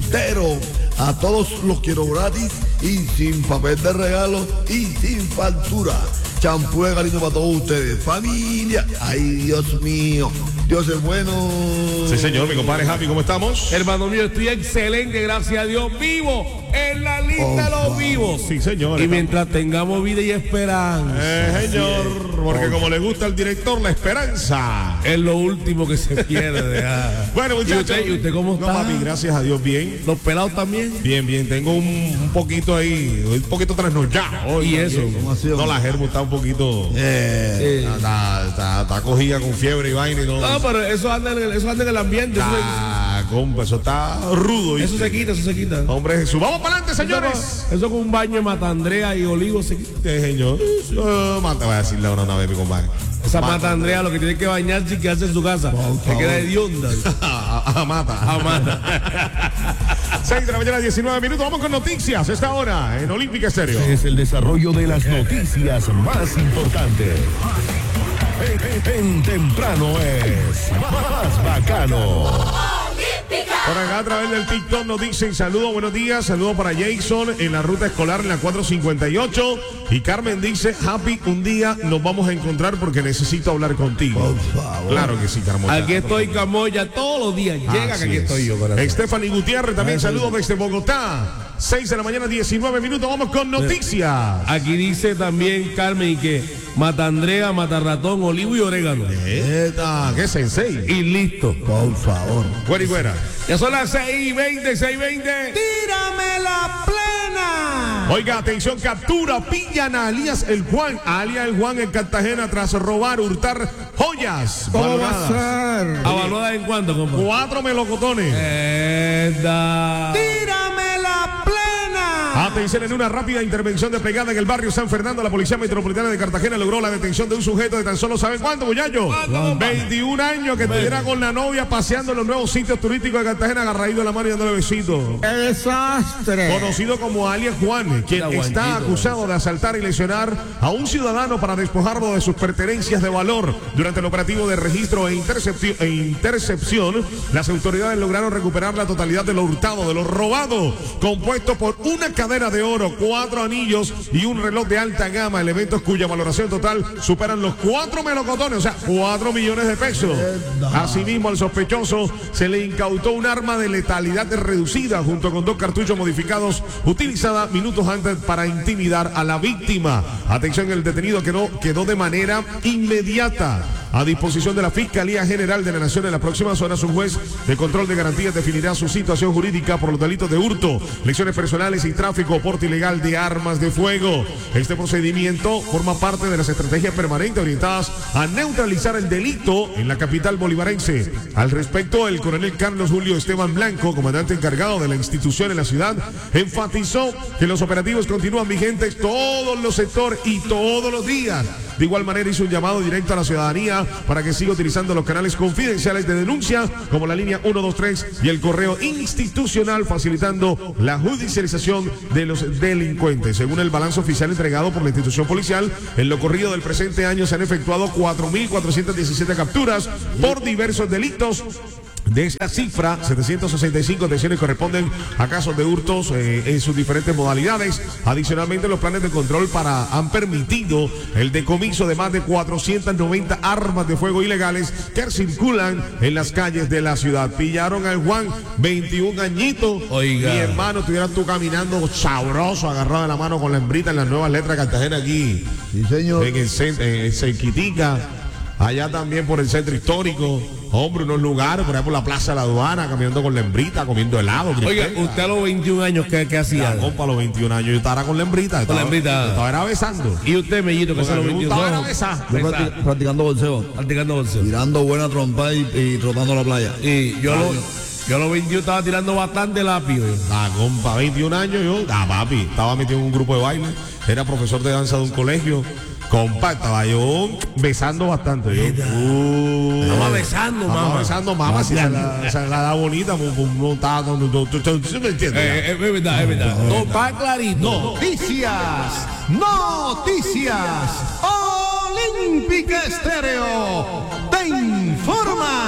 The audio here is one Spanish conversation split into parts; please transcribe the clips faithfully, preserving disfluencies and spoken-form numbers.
entero. A todos los quiero gratis y sin papel de regalo y sin factura. Champú de cariño para todos ustedes. Familia. Ay, Dios mío. Dios es bueno. Sí, señor, mi compadre Happy, ¿cómo estamos? Hermano mío, estoy excelente, gracias a Dios. Vivo en la lista Oh, de los wow. vivos. Sí, señor. Y mientras tengamos vida y esperanza. Eh, señor, porque como le gusta al director, la esperanza. Es lo último que se pierde. ah. Bueno, ¿Y muchachos. usted, ¿Y usted cómo No, está? papi, gracias a Dios, bien. ¿Los pelados también? Bien, bien, tengo un, un poquito ahí, un poquito trasnochado. hoy ¿Y también. eso? ¿Cómo así, No, hombre? la germo está un poquito. Eh, Eh, Está, está, está cogida con fiebre y vaina y todo. No, pero eso anda en el, eso anda en el ambiente. Eso, Ah, compa, eso está rudo. se, eso ¿viste? se quita, eso se quita. Hombre Jesús, vamos para adelante, señores. Eso, eso con un baño de Matandrea y Olivo se quita. Sí, señor. Uh, mata, voy a decirle ahora una vez, mi compadre. Esa Matandrea lo que tiene que bañarse y quedarse en su casa. Se queda hedionda. Ah, ah, mata. Ah, mata. seis de la mañana, diecinueve minutos. Vamos con noticias. Esta hora en Olímpica Estéreo. Es el desarrollo de las noticias más importantes. En, en- en temprano es más bacano. Por acá a través del TikTok nos dicen saludos, buenos días, saludos para Jason en la ruta escolar en la cuatro cincuenta y ocho. Y Carmen dice, Happy, un día nos vamos a encontrar porque necesito hablar contigo. Por favor. Claro que sí, Carmen. Aquí estoy, Camoya, todos los días. Llega que aquí estoy yo. corazón. Stephanie Gutiérrez también saludos desde Bogotá. seis de la mañana, diecinueve minutos. Vamos con noticias. Aquí dice también Carmen y que Matandrea, Matarratón, Olivo y Orégano. Eta, qué sensei. Y listo. por favor. Güera y güera. Ya son las seis y veinte, seis y veinte. ¡Tírame la plena! Oiga, atención, captura, pillan a alias el Juan, a alias el Juan en Cartagena tras robar, hurtar joyas. ¿Cómo va a valoradas. ser? ¿Avaluada en cuánto, compa? Cuatro melocotones. Esta. ¡Tírame la plena! Atención, en una rápida intervención desplegada en el barrio San Fernando, la Policía Metropolitana de Cartagena logró la detención de un sujeto de tan solo, ¿saben cuánto, muchachos? veintiún años que estuviera con la novia paseando en los nuevos sitios turísticos de Cartagena, agarradito de la mano y dándole besitos. ¡Qué desastre! Conocido como alias Juan, quien Era está Juanquito. acusado de asaltar y lesionar a un ciudadano para despojarlo de sus pertenencias de valor. Durante el operativo de registro e intercepción, e intercepción, las autoridades lograron recuperar la totalidad de lo hurtado, de lo robado, compuesto por una cadena de oro, cuatro anillos y un reloj de alta gama, elementos cuya valoración total superan los cuatro melocotones, o sea, cuatro millones de pesos. Asimismo, al sospechoso se le incautó un arma de letalidad reducida junto con dos cartuchos modificados utilizada minutos antes para intimidar a la víctima. Atención, el detenido quedó, quedó de manera inmediata a disposición de la Fiscalía General de la Nación. En las próximas horas un juez de control de garantías definirá su situación jurídica por los delitos de hurto, lesiones personales y tráfico, porte ilegal de armas de fuego. Este procedimiento forma parte de las estrategias permanentes orientadas a neutralizar el delito en la capital bolivarense. Al respecto, el coronel Carlos Julio Esteban Blanco, comandante encargado de la institución en la ciudad, enfatizó que los operativos continúan vigentes todos los sectores y todos los días. De igual manera hizo un llamado directo a la ciudadanía para que siga utilizando los canales confidenciales de denuncia como la línea uno dos tres y el correo institucional, facilitando la judicialización de los delincuentes. Según el balance oficial entregado por la institución policial, en lo corrido del presente año se han efectuado cuatro mil cuatrocientas diecisiete capturas por diversos delitos. De esta cifra, setecientas sesenta y cinco detenciones corresponden a casos de hurtos eh, en sus diferentes modalidades. Adicionalmente, los planes de control para han permitido el decomiso de más de cuatrocientas noventa armas de fuego ilegales que circulan en las calles de la ciudad. Pillaron al Juan, veintiún añitos. Oiga. Mi hermano, estuvieras tú caminando sabroso, agarrado de la mano con la hembrita en las nuevas letras de Cartagena aquí. Sí, señor. En el centro, en Cerquitica, allá también por el centro histórico. Hombre, unos lugares, por ahí por la Plaza de la Aduana, caminando con la hembrita, comiendo helado. Oiga, crispeta. usted a los veintiún años, ¿qué, qué hacía? Ya, compa, a los veintiún años, yo estaba con la hembrita. Con la hembrita. Estaba, estaba era besando. Y usted, mellito, que Porque a los me veintiún gustaba años. era besar. Yo practi- practicando boxeo, Practicando boxeo. tirando buena trompa y, y trotando a la playa. Y yo, a los- yo a los veintiún estaba tirando bastante lápiz. Ah, compa, veintiún años yo. Ah, papi, estaba metido en un grupo de baile. Era profesor de danza de un colegio. Compa, estaba yo besando bastante. Yo, uh, Estaba besando, estaba mamá. besando, mamá. Si se la, se la da bonita, pues, pues, no estaba. No, no, no, ¿tú- tú- tú me entiendes? Eh, eh, es verdad, es verdad. No, está clarito. Noticias, noticias. Olímpica Estéreo te informa.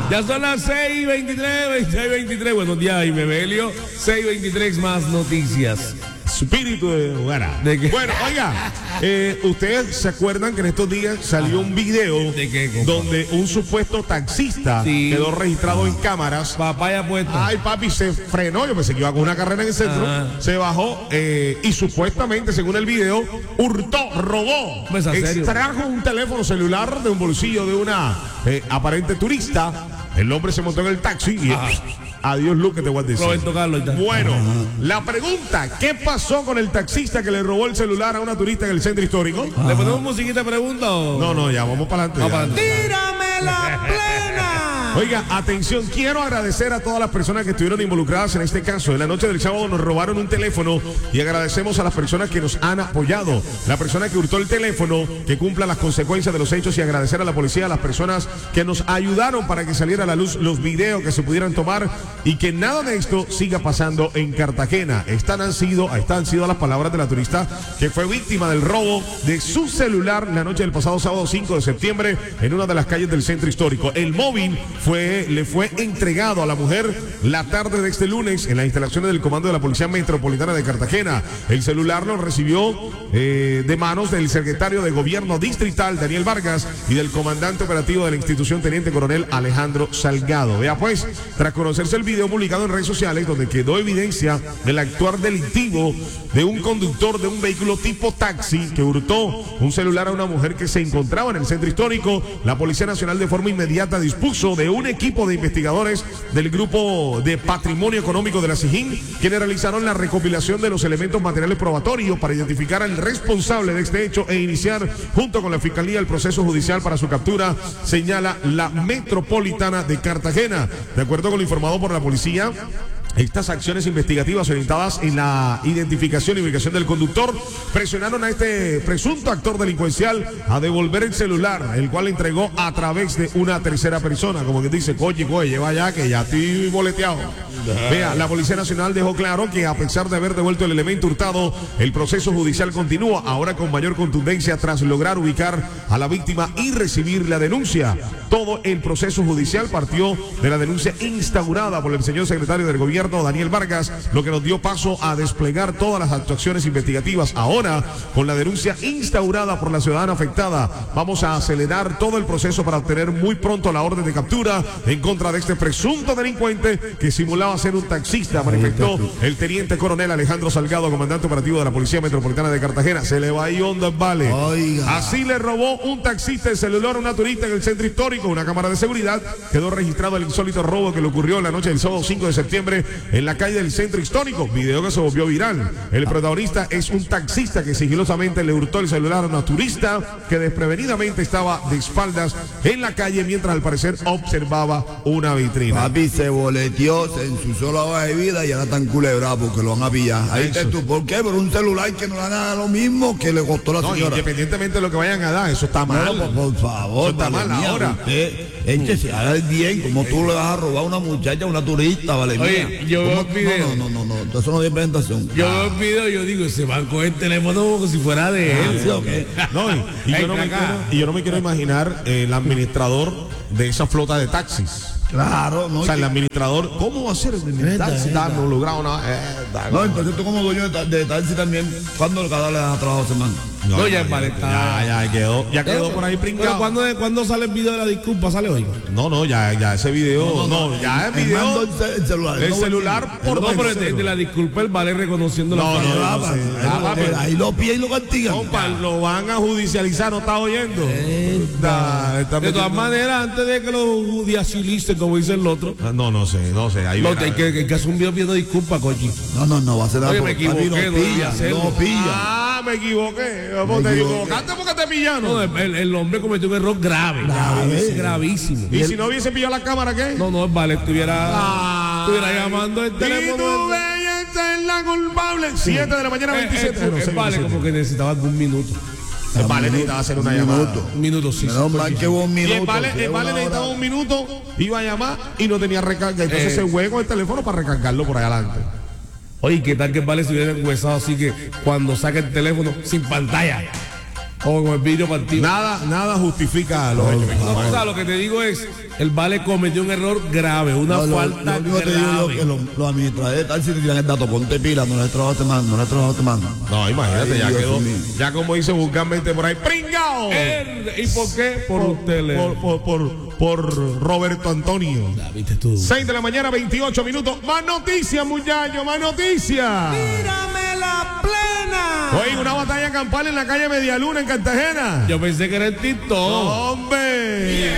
Ya son las seis y veintitrés, seis y veintitrés. Buenos días, Jaime Belio. seis y veintitrés, más noticias. Espíritu de Guara. ¿De qué? Bueno, oiga, eh, ustedes se acuerdan que en estos días salió un video ¿De qué, compa? donde un supuesto taxista Sí. quedó registrado en cámaras. Papaya puesta. Ay, papi, se frenó. Yo pensé que iba con una carrera en el centro. Ajá. Se bajó eh, y supuestamente, según el video, hurtó, robó. Pues, ¿en serio? Extrajo un teléfono celular de un bolsillo de una eh, aparente turista. El hombre se montó en el taxi y Ajá. adiós, Luke, que te voy a decir. Roberto Carlos y tal. Bueno, la pregunta, ¿qué pasó con el taxista que le robó el celular a una turista en el centro histórico? ¿Le ponemos musiquita de pregunta o...? No, no, ya, vamos para adelante. Vamos ya. para adelante. ¡Tírame la plena! Oiga, atención, quiero agradecer a todas las personas que estuvieron involucradas en este caso. En la noche del sábado nos robaron un teléfono y agradecemos a las personas que nos han apoyado. La persona que hurtó el teléfono, que cumpla las consecuencias de los hechos, y agradecer a la policía, a las personas que nos ayudaron para que saliera a la luz los videos que se pudieran tomar y que nada de esto siga pasando en Cartagena. Estas han sido, estas han sido las palabras de la turista que fue víctima del robo de su celular la noche del pasado sábado cinco de septiembre en una de las calles del centro histórico. El móvil fue, le fue entregado a la mujer la tarde de este lunes en las instalaciones del Comando de la Policía Metropolitana de Cartagena. El celular lo recibió eh, de manos del secretario de Gobierno Distrital, Daniel Vargas, y del comandante operativo de la institución, Teniente Coronel Alejandro Salgado. Vea pues, tras conocerse el video publicado en redes sociales donde quedó evidencia del actuar delictivo de un conductor de un vehículo tipo taxi que hurtó un celular a una mujer que se encontraba en el centro histórico, la Policía Nacional de forma inmediata dispuso de un equipo de investigadores del Grupo de Patrimonio Económico de la SIJIN, quienes realizaron la recopilación de los elementos materiales probatorios para identificar al responsable de este hecho e iniciar junto con la Fiscalía el proceso judicial para su captura, señala la Metropolitana de Cartagena. De acuerdo con lo informado por la policía, estas acciones investigativas orientadas en la identificación y ubicación del conductor presionaron a este presunto actor delincuencial a devolver el celular, el cual entregó a través de una tercera persona, como que dice, coche, coche, lleva ya que ya estoy boleteado. Vea, la Policía Nacional dejó claro que a pesar de haber devuelto el elemento hurtado, el proceso judicial continúa ahora con mayor contundencia tras lograr ubicar a la víctima y recibir la denuncia. Todo el proceso judicial partió de la denuncia instaurada por el señor secretario del Gobierno, Daniel Vargas, lo que nos dio paso a desplegar todas las actuaciones investigativas. Ahora, con la denuncia instaurada por la ciudadana afectada, vamos a acelerar todo el proceso para obtener muy pronto la orden de captura en contra de este presunto delincuente que simulaba ser un taxista, manifestó el teniente coronel Alejandro Salgado, comandante operativo de la Policía Metropolitana de Cartagena. Se le va ahí onda, vale. Oiga. Así le robó un taxista el celular a una turista en el centro histórico. Una cámara de seguridad quedó registrado el insólito robo que le ocurrió la noche del sábado cinco de septiembre en la calle del centro histórico, video que se volvió viral. El protagonista es un taxista que sigilosamente le hurtó el celular a una turista que desprevenidamente estaba de espaldas en la calle mientras al parecer observaba una vitrina. Papi se boleteó, se ensució la hoja de vida y ahora están culebrados porque lo van a pillar. Ahí está tú, ¿por qué? Por un celular que no da nada lo mismo que le costó la No, señora. independientemente de lo que vayan a dar, eso está mal. No, por, por favor, Eso está vale mal mía, ahora. Usted, échese, haga el bien, como tú le vas a robar a una muchacha, a una turista, vale Oye, mía. yo ¿Cómo veo tú- video. No, no, no, no, no, eso no es presentación. Yo veo el video y yo digo, se va a coger el teléfono como si fuera de él. ¿Sí o qué? No, y, y yo no me quiero, y yo no me quiero imaginar eh, el administrador de esa flota de taxis. Claro, no. O sea, y el que- administrador, ¿cómo va a ser el Verdad, taxi? verdad. Está logrado una. eh, da- no, entonces tú como dueño de, ta- de taxi también, ¿cuándo cada le das a trabajo semana? No, ya, vale, está- ya, ya quedó, ya quedó por ahí Pero pringado. ¿cuándo, ¿cuándo sale el video de la disculpa? ¿Sale hoy? No, no, ya, ya ese video, no, ya el Él mandó video, el, ce- el celular. el no, celular por No, pero de, tercero. de la disculpa el vale reconociendo la No, falta. no, Ah, no, pa- sí. ahí Ah, lo- pero- ahí lo pilla y lo castigan. Compa, lo van a judicializar, ¿no está oyendo? Está- está De todas metiendo- maneras, antes de que lo judicialicen, como dice el otro, Ah, No, no sé, no sé. Ahí no, verá. hay que, hay que hacer un video pidiendo disculpas, cochi. No, no, no, va a ser Oye, algo. me equivoqué, Papi, no no debía pilla, hacerlo. no pilla. Ah, me equivoqué. ¿Cómo Me te equivoqué. equivocaste porque te pillaron? No, el, el hombre cometió un error grave. Grave. Es gravísimo. ¿Y si no hubiese pillado la cámara, qué? No, no, el vale estuviera, Ah. estuviera llamando el Y teléfono. tu belleza es la culpable. siete de la mañana, Eh, veintisiete. eh, No sé, el vale no sé. como que necesitaba algún minuto. El vale necesitaba hacer una Un llamada. minuto. Un minuto, sí. Menos mal que hubo un Y minuto. el vale, que el vale una necesitaba hora. un minuto, iba a llamar y no tenía recarga. Entonces Eh. se fue con el teléfono para recargarlo por ahí adelante. Oye, ¿qué tal que el vale estuviera enguesado así que cuando saque el teléfono sin pantalla? O con el vidrio partido. Nada, nada justifica los hechos. No, o sea, lo que te digo es, el Vale cometió un error grave, una No, lo- falta lo único que te digo yo grave. que los, los administradores de tal si te tiran el dato, ponte pila, no le trabajo te mando, no le trabajo te mando. No, imagínate, Ay, ya Dios quedó. mío. Ya como dice vulgarmente por ahí, ¡pringao! Er- ¿Y por qué? Por, usted, le- Por, por, por, por Roberto Antonio. Ya, ¿viste tú? seis de la mañana, veintiocho minutos. Más noticias, muchachos, más noticias. Tírame la plena. Hoy una batalla campal en la calle Medialuna en Cartagena. Yo pensé que era el TikTok. ¡Hombre!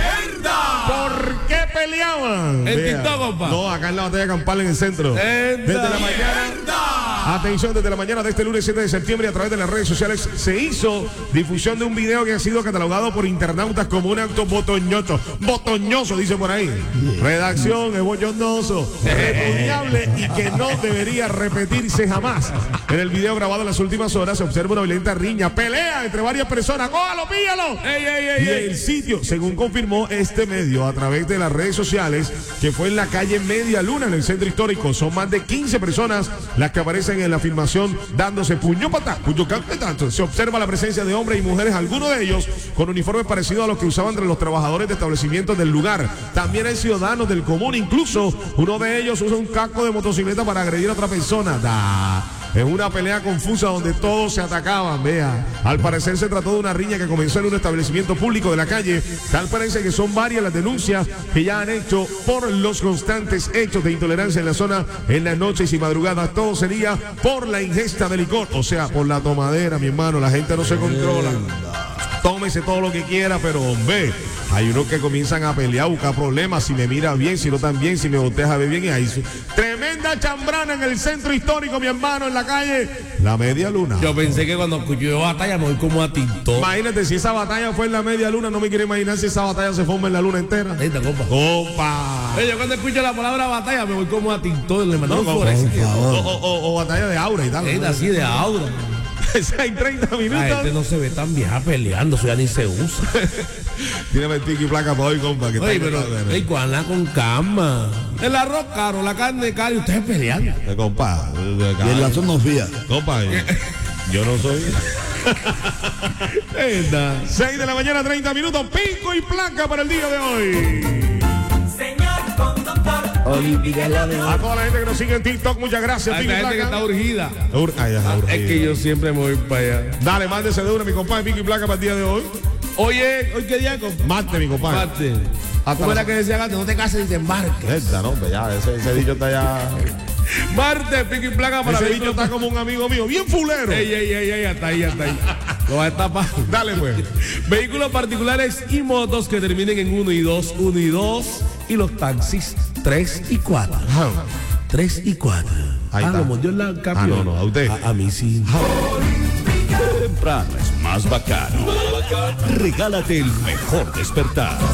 ¿Por qué peleaban? ¿En Vea. TikTok, compa? No, acá en la batalla campal en el centro. Mierda. Desde la mañana. Atención, desde la mañana de este lunes siete de septiembre a través de las redes sociales se hizo difusión de un video que ha sido catalogado por internautas como un acto botoñoso. Botoñoso, dice por ahí. Redacción es bochornoso, repudiable y que no debería repetirse jamás. En el video grabado en las últimas horas se observa una violenta riña, pelea entre varias personas. ¡Cójalo, píllalo! ¡Ey, ey, ey! Y ey. el sitio, según confirmó este medio a través de las redes sociales, que fue en la calle Media Luna, en el centro histórico, son más de quince personas las que aparecen en la filmación dándose puño patá, puño cante tanto. Se observa la presencia de hombres y mujeres, algunos de ellos con uniformes parecidos a los que usaban entre los trabajadores de establecimientos del lugar. También hay ciudadanos del común, incluso uno de ellos usa un casco de motocicleta para agredir a otra persona. Da. Es una pelea confusa donde todos se atacaban, vea. Al parecer se trató de una riña que comenzó en un establecimiento público de la calle. Tal parece que son varias las denuncias que ya han hecho por los constantes hechos de intolerancia en la zona en las noches y madrugadas. Todo sería por la ingesta de licor, o sea, por la tomadera, mi hermano. La gente no se controla. Tómese todo lo que quiera, pero hombre, hay unos que comienzan a pelear, a buscar problemas, si me mira bien, si no tan bien, si me boteja bien, y ahí su- tremenda chambrana en el centro histórico, mi hermano, en la calle La Media Luna. Yo pensé que cuando escuché yo batalla me voy como a TikTok. Imagínate, si esa batalla fue en la Media Luna, no me quiero imaginar si esa batalla se forma en la luna entera. Ahí está, compa. Opa. Oye, yo cuando escucho la palabra batalla me voy como a TikTok. Le mando No, un como- flores. o, o- o- o batalla de aura y tal. Ahí está, así de aura. seis treinta La minutos. gente no se ve tan vieja peleando, eso ya ni se usa. Tiene el pico y placa para hoy, compa. Que Oye, está- pero, está- ey, cuadra con calma. El arroz caro, la carne cara y ustedes peleando. Eh, compa. Y el lazo no fía. Compa, yo, yo no soy. seis de la mañana, treinta minutos. Pico y placa para el día de hoy. Señor conductor. A toda la gente que nos sigue en TikTok, muchas gracias. Hay Pico y gente que placa. está urgida. Ur- ay, ajá, urgida. Es que yo siempre me voy para allá. Dale, mándese de una, mi compadre. Pico y placa para el día de hoy. Oye, ¿hoy qué día, compa? Mate, mi compadre. Marte. Hasta ¿Cómo es la- la que decía antes? No te cases ni te embarques. Esta, no, pues ya, ese, ese dicho está ya. Marte, pico y placa para Ese dicho vehículos. está como un amigo mío, bien fulero. Ey, ey, ey, ey, hasta ahí, hasta ahí. Lo va a destapar. Dale, pues. Vehículos particulares y motos que terminen en uno y dos, uno y dos. Y los taxis tres y cuatro. tres y cuatro. Ahí ah, está. lo mordió la Ah, campeón. no, no, a usted. A, a mí sí. Temprano es más bacano. Regálate el mejor despertar.